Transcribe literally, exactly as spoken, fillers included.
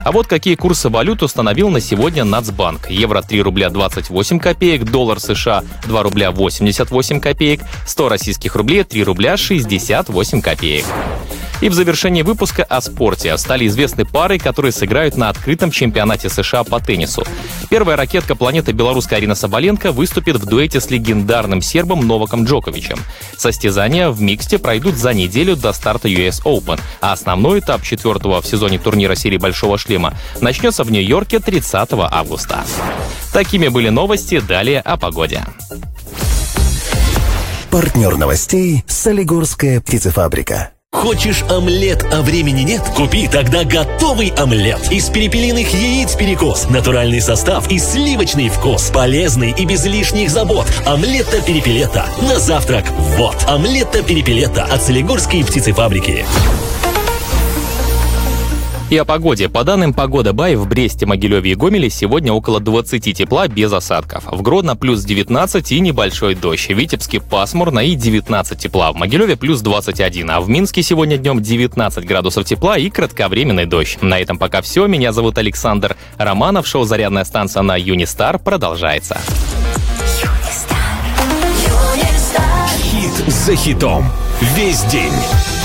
А вот какие курсы валют установил на сегодня Нацбанк. Евро три рубля двадцать восемь копеек, доллар США два рубля восемьдесят восемь копеек, сто российских рублей три рубля шестьдесят восемь копеек. И в завершении выпуска о спорте. Стали известны пары, которые сыграют на открытом чемпионате США по теннису. Первая ракетка планеты белорусская Арина Соболенко выступит в дуэте с легендарным сербом Новаком Джоковичем. Состязания в миксте пройдут за неделю до старта ю эс Open, а основной этап четвертого в сезоне турнира серии «Большого шлема» начнется в Нью-Йорке тридцатого августа. Такими были новости, далее о погоде. Партнер новостей «Солигорская птицефабрика». Хочешь омлет, а времени нет? Купи тогда готовый омлет. Из перепелиных яиц перекос, натуральный состав и сливочный вкус. Полезный и без лишних забот. Омлетто перепелета. На завтрак вот. Омлетто перепелета от Солигорской птицефабрики. И о погоде. По данным Погода Бай, в Бресте, Могилеве и Гомеле сегодня около двадцати тепла без осадков. В Гродно плюс девятнадцать и небольшой дождь. В Витебске пасмурно и девятнадцать тепла. В Могилеве плюс двадцать один. А в Минске сегодня днем девятнадцать градусов тепла и кратковременный дождь. На этом пока все. Меня зовут Александр Романов. Шоу «Зарядная станция» на Юнистар продолжается. Хит за хитом. Весь день.